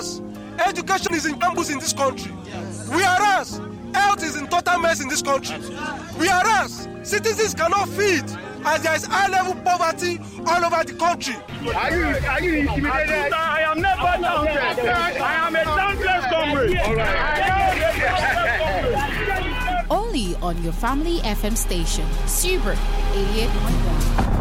Whereas education is in campus in this country. Whereas health is in total mess in this country. Whereas citizens cannot feed, as there is high-level poverty all over the country. Are you intimidated? I am never doubted. I am a doubtless comrade. All right. Only on your family FM station, Super 88.1.